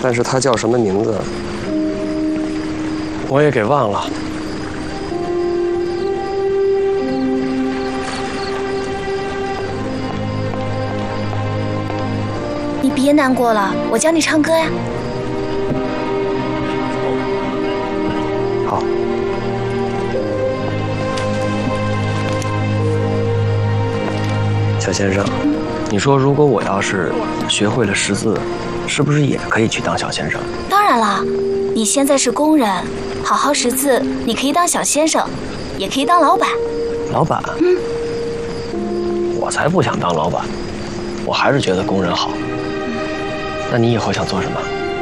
但是他叫什么名字，我也给忘了。 你别难过了，我教你唱歌呀。 好。小先生，你说如果我要是学会了识字，是不是也可以去当小先生？ 当然了，你现在是工人，好好识字，你可以当小先生，也可以当老板。 老板？我才不想当老板，我还是觉得工人好。那你以后想做什么？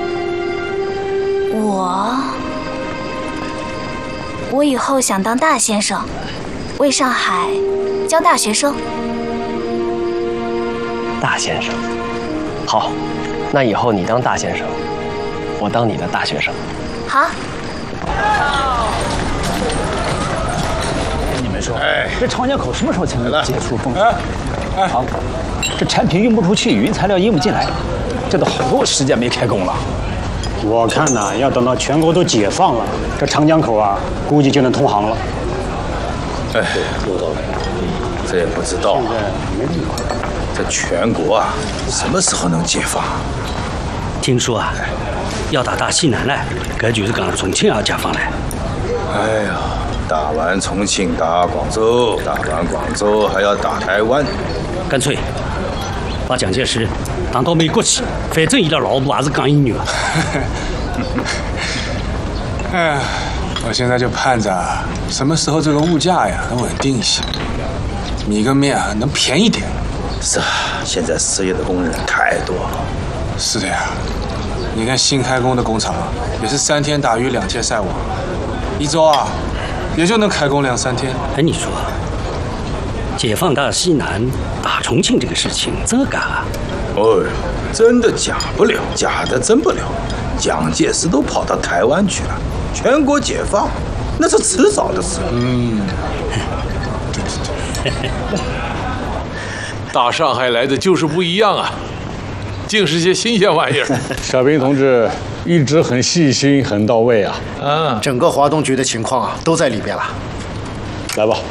我以后想当大先生，为上海教大学生。大先生，好，那以后你当大先生，我当你的大学生。 好。 跟你们说，这长江口什么时候才能结束封锁？好，这产品运不出去，原材料运不进来，这都好多时间没开工了。 我看呐，要等到全国都解放了，这长江口啊，估计就能通航了。 哎，有道理，这也不知道啊。 没那么快。 这全国啊，什么时候能解放？ 听说啊，要打西南了，这就是讲重庆要解放了。 哎呀，打完重庆打广州，打完广州还要打台湾， 干脆把蒋介石当到美国去，反正伊拉老婆还是港英女。 哎，我现在就盼着什么时候这个物价呀能稳定一些，米跟面啊能便宜点。 是啊，现在失业的工人太多了。 是的呀，你看新开工的工厂也是3天打鱼2天晒网，一周啊也就能开工2、3天。 哎，你说，解放大西南打重庆这个事情，这个啊？ 哦，真的假不了，假的真不了。蒋介石都跑到台湾去了，全国解放那是迟早的事。 大上海来的就是不一样啊，尽是些新鲜玩意儿。 小平同志一直很细心，很到位啊。 整个华东局的情况啊都在里边了。 来吧。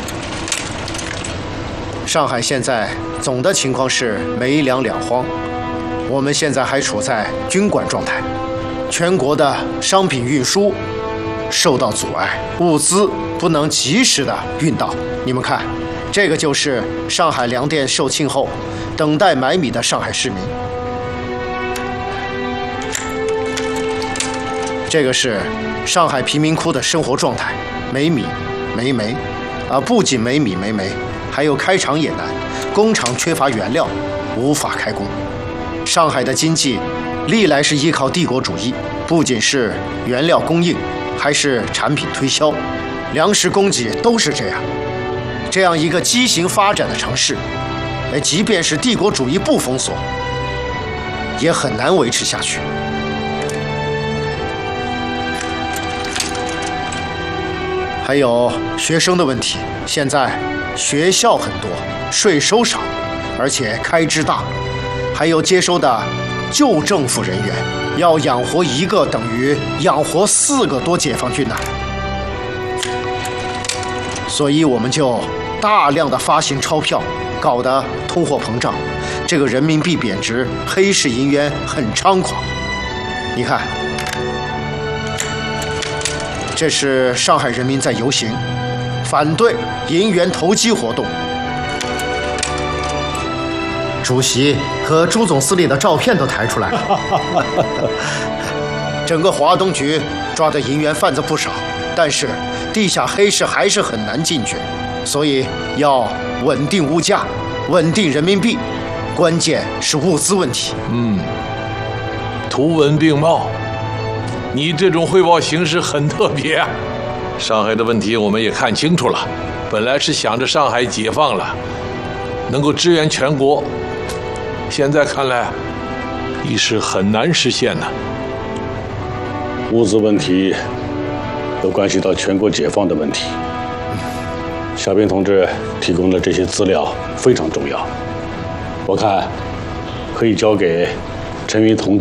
上海现在总的情况是煤粮两荒，我们现在还处在军管状态，全国的商品运输受到阻碍，物资不能及时的运到。你们看，这个就是上海粮店售罄后等待买米的上海市民。这个是上海贫民窟的生活状态，没米没煤，不仅没米没煤，还有开厂也难，工厂缺乏原料，无法开工。上海的经济历来是依靠帝国主义，不仅是原料供应，还是产品推销，粮食供给都是这样。这样一个畸形发展的城市，即便是帝国主义不封锁，也很难维持下去。还有学生的问题，现在学校很多，税收少，而且开支大，还有接收的旧政府人员，要养活一个等于养活4个多解放军呐。所以我们就大量的发行钞票，搞得通货膨胀，这个人民币贬值，黑市银元很猖狂。你看，这是上海人民在游行，反对银元投机活动。主席和朱总司令的照片都抬出来了。整个华东局抓的银元贩子不少，但是地下黑市还是很难进去，所以要稳定物价，稳定人民币，关键是物资问题。 图文并茂，你这种汇报形式很特别啊。上海的问题我们也看清楚了，本来是想着上海解放了，能够支援全国，现在看来已是很难实现呢。 物资问题都关系到全国解放的问题。小平同志提供的这些资料非常重要，我看可以交给陈云同志